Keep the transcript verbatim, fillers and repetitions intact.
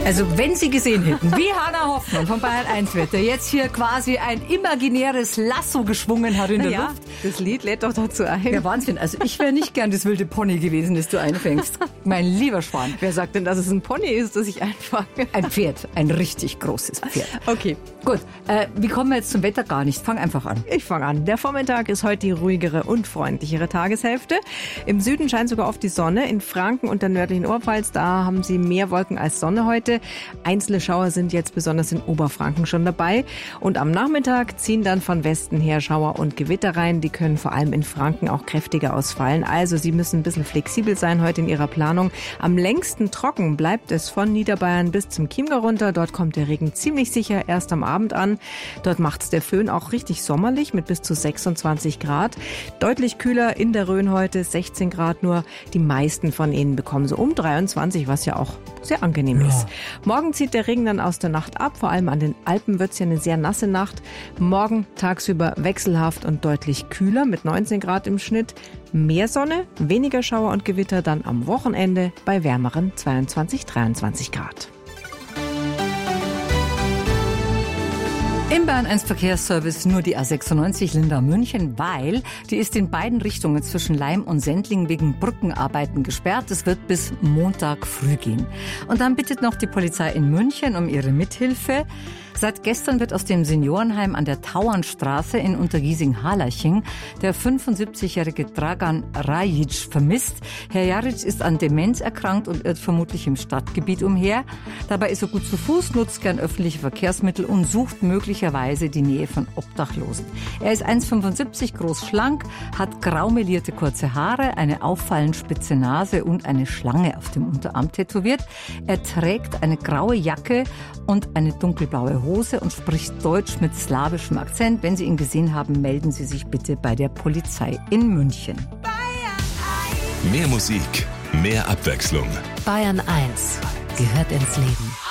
Also wenn Sie gesehen hätten, wie Hannah Hoffmann von Bayern eins Wetter jetzt hier quasi ein imaginäres Lasso geschwungen hat in der ja, Luft. Das Lied lädt doch dazu ein. Ja, Wahnsinn. Also ich wäre nicht gern das wilde Pony gewesen, das du einfängst. Mein lieber Schwan. Wer sagt denn, dass es ein Pony ist, das ich einfange? Ein Pferd. Ein richtig großes Pferd. Okay. Gut, äh, wie kommen wir jetzt zum Wetter? Gar nicht. Fang einfach an. Ich fange an. Der Vormittag ist heute die ruhigere und freundlichere Tageshälfte. Im Süden scheint sogar oft die Sonne. In Franken und der nördlichen Oberpfalz, da haben sie mehr Wolken als Sonne heute. Einzelne Schauer sind jetzt besonders in Oberfranken schon dabei. Und am Nachmittag ziehen dann von Westen her Schauer und Gewitter rein. Die können vor allem in Franken auch kräftiger ausfallen. Also Sie müssen ein bisschen flexibel sein heute in Ihrer Planung. Am längsten trocken bleibt es von Niederbayern bis zum Chiemgau runter. Dort kommt der Regen ziemlich sicher erst am Abend an. Dort macht's der Föhn auch richtig sommerlich mit bis zu sechsundzwanzig Grad. Deutlich kühler in der Rhön heute, sechzehn Grad nur. Die meisten von Ihnen bekommen so um dreiundzwanzig, was ja auch sehr angenehm Ja. ist. Morgen zieht der Regen dann aus der Nacht ab. Vor allem an den Alpen wird's ja eine sehr nasse Nacht. Morgen tagsüber wechselhaft und deutlich kühler mit neunzehn Grad im Schnitt. Mehr Sonne, weniger Schauer und Gewitter dann am Wochenende bei wärmeren zweiundzwanzig, dreiundzwanzig Grad. Im Bayern eins Verkehrsservice nur die A sechsundneunzig Lindau-München, weil die ist in beiden Richtungen zwischen Laim und Sendling wegen Brückenarbeiten gesperrt. Es wird bis Montag früh gehen. Und dann bittet noch die Polizei in München um ihre Mithilfe. Seit gestern wird aus dem Seniorenheim an der Tauernstraße in Untergiesing-Harlaching der fünfundsiebzigjährige Dragan Rajic vermisst. Herr Jaric ist an Demenz erkrankt und irrt vermutlich im Stadtgebiet umher. Dabei ist er gut zu Fuß, nutzt gern öffentliche Verkehrsmittel und sucht möglicherweise die Nähe von Obdachlosen. Er ist eins Komma fünfundsiebzig groß, schlank, hat grau melierte kurze Haare, eine auffallend spitze Nase und eine Schlange auf dem Unterarm tätowiert. Er trägt eine graue Jacke und eine dunkelblaue Hose und spricht Deutsch mit slawischem Akzent. Wenn Sie ihn gesehen haben, melden Sie sich bitte bei der Polizei in München. Mehr Musik, mehr Abwechslung. Bayern eins gehört ins Leben.